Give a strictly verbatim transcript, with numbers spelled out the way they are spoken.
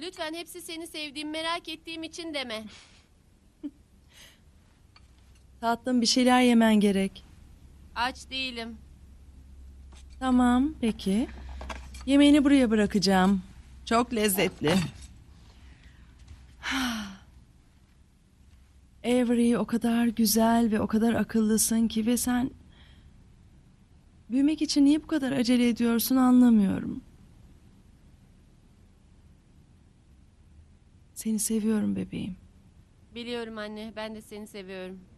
Lütfen hepsi seni sevdiğim, merak ettiğim için deme. Tatlım, bir şeyler yemen gerek. Aç değilim. Tamam, peki. Yemeğini buraya bırakacağım. Çok lezzetli. Avery, o kadar güzel ve o kadar akıllısın ki ve sen... Büyümek için niye bu kadar acele ediyorsun anlamıyorum. Seni seviyorum bebeğim. Biliyorum anne, ben de seni seviyorum.